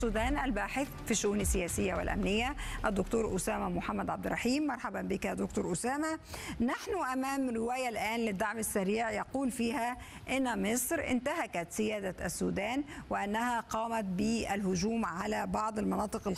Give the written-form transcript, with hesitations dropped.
السودان الباحث في الشؤون السياسية والأمنية الدكتور أسامة محمد عبد الرحيم. مرحبا بك يا دكتور أسامة. نحن أمام رواية الآن للدعم السريع يقول فيها إن مصر انتهكت سيادة السودان وأنها قامت بالهجوم على بعض المناطق